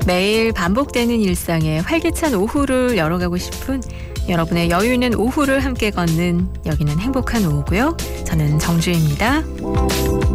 매일 반복되는 일상에 활기찬 오후를 열어가고 싶은 여러분의 여유 있는 오후를 함께 걷는 여기는 행복한 오후고요. 저는 정주혜입니다.